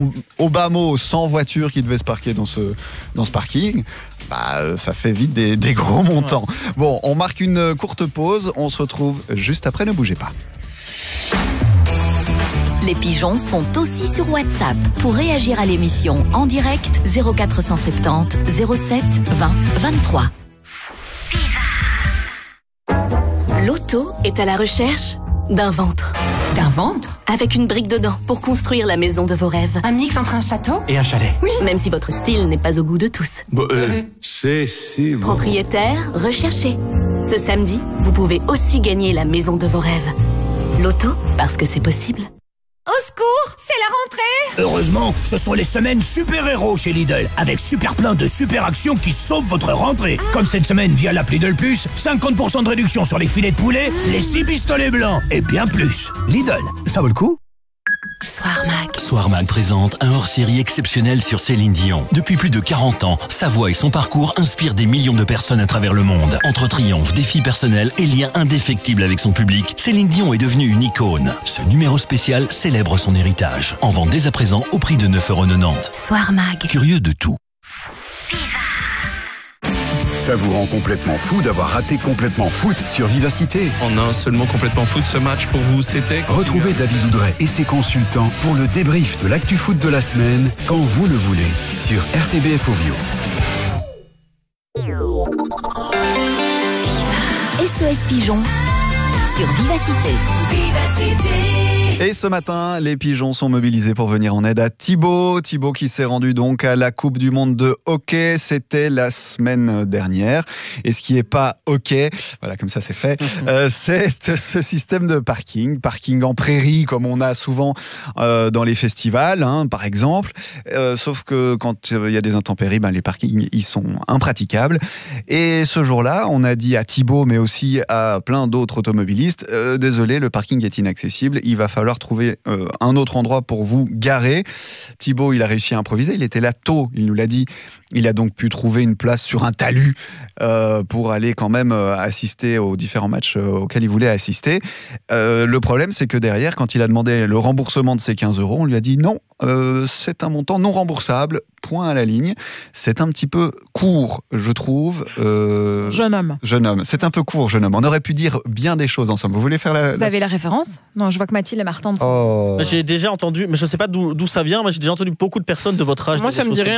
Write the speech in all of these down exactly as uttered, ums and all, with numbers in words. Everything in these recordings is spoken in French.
au bas mot cent voitures qui devaient se parquer dans ce, dans ce parking, bah, ça fait vite des, des gros montants. Ouais. Bon, on marque une courte pause, on se retrouve juste après, ne bougez pas. Les pigeons sont aussi sur WhatsApp. Pour réagir à l'émission en direct, zéro quatre cent soixante-dix zéro sept vingt vingt-trois. Loto est à la recherche d'un ventre. D'un ventre ? Avec une brique dedans pour construire la maison de vos rêves. Un mix entre un château et un chalet. Oui. Même si votre style n'est pas au goût de tous. Bon, euh, c'est si bon. Propriétaire recherché. Ce samedi, vous pouvez aussi gagner la maison de vos rêves. Loto, parce que c'est possible. Au secours, c'est la rentrée! Heureusement, ce sont les semaines super-héros chez Lidl, avec super plein de super actions qui sauvent votre rentrée. Ah. Comme cette semaine via l'appli Lidl Plus, cinquante pour cent de réduction sur les filets de poulet, mmh. les six pistolets blancs et bien plus. Lidl, ça vaut le coup? Soir Mag. Soir Mag présente un hors-série exceptionnel sur Céline Dion. Depuis plus de quarante ans, sa voix et son parcours inspirent des millions de personnes à travers le monde. Entre triomphes, défis personnels et liens indéfectibles avec son public, Céline Dion est devenue une icône. Ce numéro spécial célèbre son héritage. En vente dès à présent au prix de neuf euros quatre-vingt-dix. Soir Mag. Curieux de tout. Ça vous rend complètement fou d'avoir raté Complètement Foot sur Vivacité. En un seul mot, Complètement Foot, ce match pour vous, c'était... Retrouvez David Oudret et ses consultants pour le débrief de l'actu foot de la semaine, quand vous le voulez, sur R T B F Ovio. S O S Pigeon sur Vivacité. Vivacité. Et ce matin, les pigeons sont mobilisés pour venir en aide à Thibaut. Thibaut qui s'est rendu donc à la Coupe du Monde de hockey. C'était la semaine dernière. Et ce qui n'est pas OK, voilà, comme ça c'est fait, euh, c'est ce système de parking. Parking en prairie, comme on a souvent euh, dans les festivals, hein, par exemple. Euh, sauf que quand il euh, y a des intempéries, ben, les parkings, ils sont impraticables. Et ce jour-là, on a dit à Thibaut, mais aussi à plein d'autres automobilistes, euh, désolé, le parking est inaccessible. Il va falloir trouver euh, un autre endroit pour vous garer. Thibaut, il a réussi à improviser. Il était là tôt, il nous l'a dit. Il a donc pu trouver une place sur un talus euh, pour aller quand même euh, assister aux différents matchs euh, auxquels il voulait assister. Euh, le problème, c'est que derrière, quand il a demandé le remboursement de ses quinze euros, on lui a dit non, euh, c'est un montant non remboursable, point à la ligne. C'est un petit peu court, je trouve. Euh, jeune homme. Jeune homme. C'est un peu court, jeune homme. On aurait pu dire bien des choses ensemble. Vous voulez faire la... Vous la... avez la référence ? Non, je vois que Mathilde et Martin sont... Oh. J'ai déjà entendu, mais je ne sais pas d'où, d'où ça vient, mais j'ai déjà entendu beaucoup de personnes de votre âge. Moi, ça me dit rien.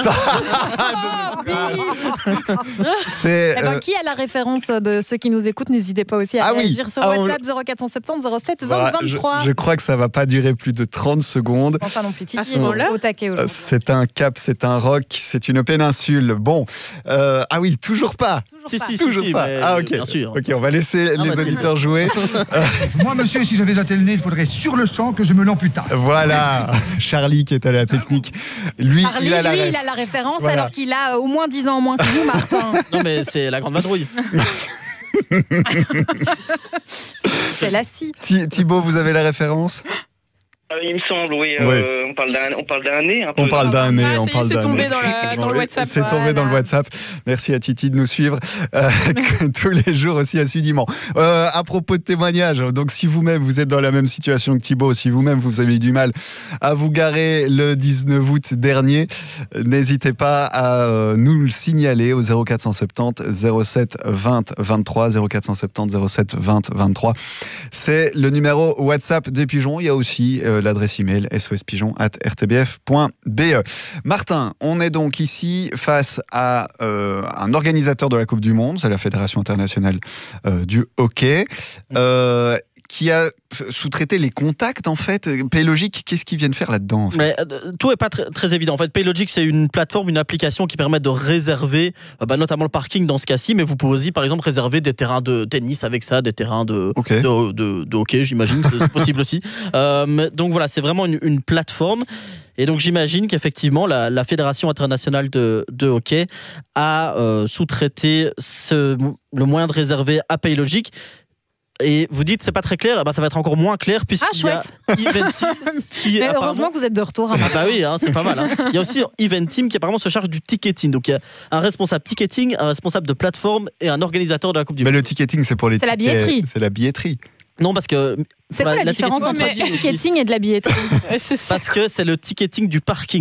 C'est, eh ben, euh... qui a la référence de ceux qui nous écoutent? N'hésitez pas aussi à ah réagir oui. sur ah, WhatsApp on... zéro quatre cent soixante-dix zéro sept vingt voilà, vingt-trois. Je, je crois que ça va pas durer plus de trente secondes. Enfin non plus, Titi à ce moment-là, au taquet aujourd'hui. C'est un cap, c'est un roc, c'est une péninsule. Bon, euh, ah oui, toujours pas. Toujours si, pas. si, toujours si, pas. mais Ah ok. Bien sûr. Ok, on va laisser ah, les auditeurs jouer. Moi, monsieur, si j'avais un tel nez, il faudrait sur le champ que je me l'amputasse. Voilà, Charlie qui est à la technique. Lui, Charlie, il a la, lui, ref. il a la référence voilà. Alors qu'il a au moins dix ans en moins que vous, Martin. Non mais c'est la grande vadrouille. C'est la scie. Thibaut, vous avez la référence? Il me semble, oui. oui. Euh, on parle d'un, on parle d'un nez. Un peu. On parle d'un nez. Ah, on parle c'est d'un tombé nez. Dans, la, dans le WhatsApp. C'est voilà. tombé dans le WhatsApp. Merci à Titi de nous suivre euh, tous les jours aussi assidûment. Euh, à propos de témoignages, donc si vous-même vous êtes dans la même situation que Thibaut, si vous-même vous avez eu du mal à vous garer le dix-neuf août dernier, n'hésitez pas à nous le signaler au zéro quatre cent soixante-dix zéro sept vingt vingt-trois zéro quatre cent soixante-dix zéro sept vingt vingt-trois. C'est le numéro WhatsApp des pigeons. Il y a aussi euh, l'adresse email s o s pigeon arobase r t b f point b e. Martin, on est donc ici face à euh, un organisateur de la Coupe du Monde, c'est la Fédération internationale euh, du hockey, euh, qui a sous-traité les contacts en fait. Paylogic, qu'est-ce qu'ils viennent faire là-dedans en fait? Mais, euh, tout n'est pas très, très évident. En fait, Paylogic, c'est une plateforme, une application qui permet de réserver euh, bah, notamment le parking dans ce cas-ci, mais vous pouvez aussi par exemple réserver des terrains de tennis avec ça, des terrains de, okay. de, de, de hockey, j'imagine, c'est possible aussi. Euh, donc voilà, c'est vraiment une, une plateforme. Et donc j'imagine qu'effectivement la, la Fédération internationale de, de hockey a euh, sous-traité ce, le moyen de réserver à Paylogic. Et vous dites c'est pas très clair, eh ben ça va être encore moins clair puisqu'il ah, y a Eventim qui mais apparemment... heureusement que vous êtes de retour. Hein, ah bah oui, hein, c'est pas mal. Hein. Il y a aussi Eventim qui apparemment se charge du ticketing. Donc il y a un responsable ticketing, un responsable de plateforme et un organisateur de la Coupe du mais Monde. Le ticketing c'est pour les c'est tickets. La billetterie. C'est la billetterie. Non, parce que. C'est quoi la, la différence entre du ticketing et de la billetterie? Parce que c'est le ticketing du parking.